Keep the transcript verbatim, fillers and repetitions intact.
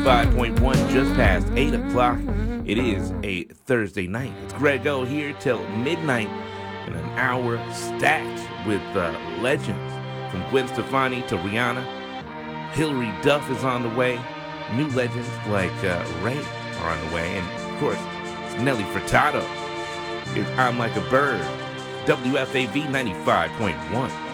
five point one, just past eight o'clock. It is a Thursday night. It's Greg O here till midnight in an hour stacked with uh, legends from Gwen Stefani to Rihanna. Hilary Duff is on the way. New legends like uh, Ray are on the way. And, of course, it's Nelly Furtado. It's I'm Like a Bird. W F A V ninety-five point one.